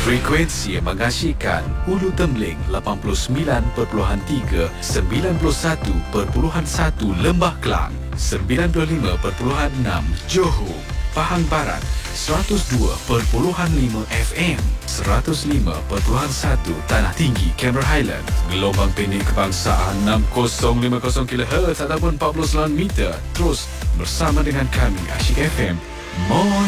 Frekuensi yang mengasyikkan Hulu Temling 89.3, 91.1 Lembah Kelang, 95.6 Johor, Pahang Barat, 102.5 FM, 105.1 Tanah Tinggi, Cameron Highlands, gelombang pendek kebangsaan 6050 kHz ataupun 49 meter. Terus bersama dengan kami Asyik FM. Moin